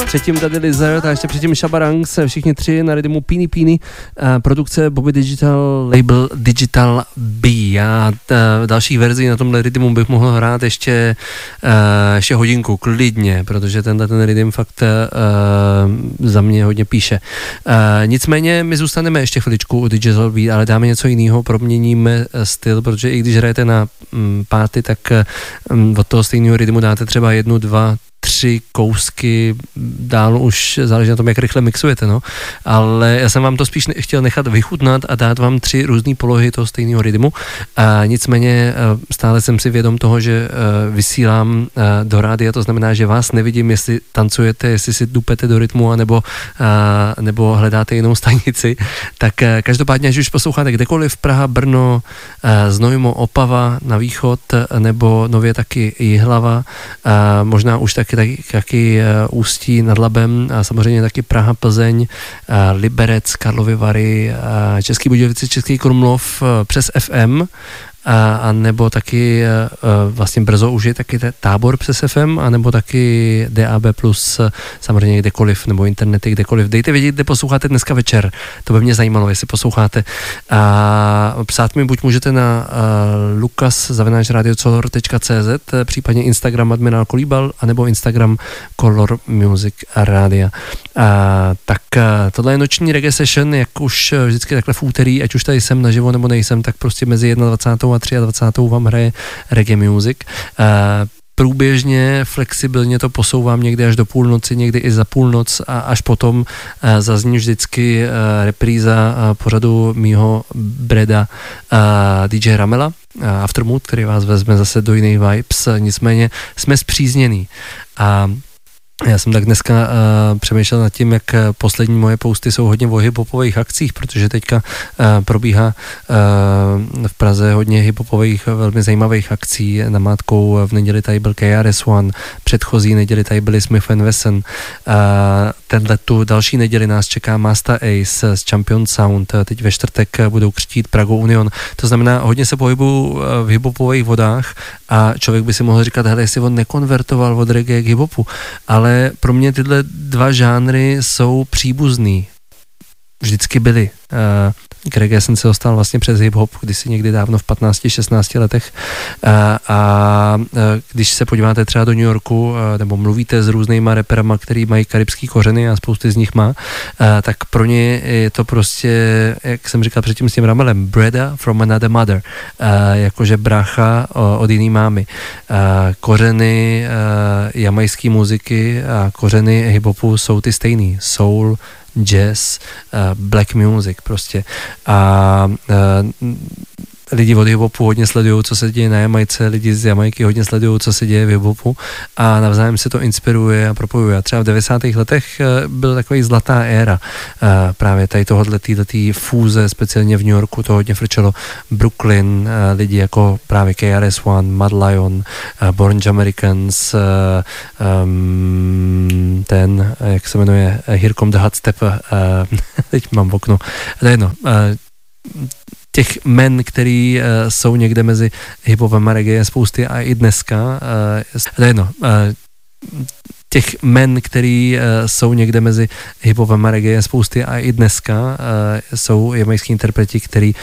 předtím tady Lizard a ještě předtím Shabarang se všichni tři na rytmu Pini Pini, produkce Bobby Digital, label Digital B. Já dalších verzí na tomhle rytmu bych mohl hrát ještě hodinku, klidně, protože ten rytm fakt za mě hodně píše. Nicméně my zůstaneme ještě chviličku u Digital B, ale dáme něco jiného, proměníme styl, protože i když hrajete na páty, tak od toho stejného rytmu dáte třeba 1, 2, 3 kousky, dál už záleží na tom, jak rychle mixujete, no. Ale já jsem vám to spíš chtěl nechat vychutnat a dát vám 3 různé polohy toho stejného rytmu. A nicméně stále jsem si vědom toho, že vysílám do rádia, to znamená, že vás nevidím, jestli tancujete, jestli si dupete do rytmu, nebo hledáte jinou stanici. Tak každopádně, až už posloucháte kdekoliv, Praha, Brno, Znojmo, Opava na východ, nebo nově taky Jihlava, možná už taky Ústí nad Labem a samozřejmě taky Praha, Plzeň, Liberec, Karlovy Vary, Český Budějovice, Český Krumlov přes FM, a nebo taky vlastně brzo už je taky Tábor přes FM, a nebo taky DAB+, samozřejmě kdekoliv, nebo internety, kdekoliv. Dejte vědět, kde posloucháte dneska večer. To by mě zajímalo, jestli posloucháte. A psát mi buď můžete na lukas@radiocolor.cz, případně Instagram Admiral Kolíbal, anebo Instagram Color Music Rádia. Tak tohle je noční reggae session, jak už vždycky takhle v úterý, ať už tady jsem naživo nebo nejsem, tak prostě mezi 21. a 23. vám hraje reggae music. Průběžně, flexibilně to posouvám někdy až do půlnoci, někdy i za půlnoc a až potom zazní vždycky repríza pořadu mýho breda DJ Ramela, Aftermood, který vás vezme zase do jiných vibes, nicméně jsme spřízněný. A já jsem tak dneska přemýšlel nad tím, jak poslední moje posty jsou hodně o hiphopových akcích, protože teďka probíhá v Praze hodně hiphopových velmi zajímavých akcí. Namátkou v neděli tady byl KRS-One, předchozí neděli tady byli Smith & Wesson. Tu další neděli nás čeká Master Ace z Champion Sound, teď ve čtvrtek budou křtít Prago Union. To znamená, hodně se pohybuju v hiphopových vodách a člověk by si mohl říkat, hele, jestli on nekonvertoval od reggae k hiphopu, ale pro mě tyhle dva žánry jsou příbuzný. Vždycky byly. K reggae jsem se dostal vlastně přes hip-hop, kdysi někdy dávno v 15-16 letech. A když se podíváte třeba do New Yorku, nebo mluvíte s různýma raperama, který mají karibský kořeny a spousty z nich má, tak pro ně je to prostě, jak jsem říkal předtím s tím Ramelem, brother from another mother. Jakože brácha od jiný mámy. Kořeny jamajské muziky a kořeny hip-hopu jsou ty stejný. Soul, jazz, black music prostě. A lidi od hip-hopu hodně sledují, co se děje na Jamajce, lidi z Jamajky hodně sledují, co se děje v hip-hopu a navzájem se to inspiruje a propojuje. A třeba v 90. letech byla takový zlatá éra právě tady této fúze, speciálně v New Yorku to hodně frčelo. Brooklyn, lidi jako právě KRS-One, Mad Lion, Born Americans, ten, jak se jmenuje, Here Come the Hot Stepper, teď mám v oknu, to je jedno, těch men, který jsou někde mezi hiphopem a reggae spousty a i dneska, to je jedno, těch men, který jsou někde mezi hiphopem a reggae spousty a i dneska jsou jamajský interpreti, který